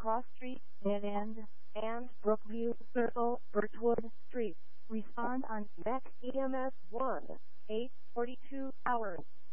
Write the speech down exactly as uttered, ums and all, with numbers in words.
Cross Street, Dead End, and Brookview Circle, Birchwood Street. Respond on M A C E M S one, eight forty-two hours.